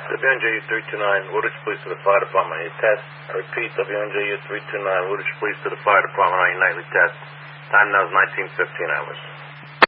WNJU 329, Woodridge Police to the Fire Department on your test. I repeat, WNJU 329, Woodridge Police to the Fire Department on your nightly test. Time now is 19:15 hours.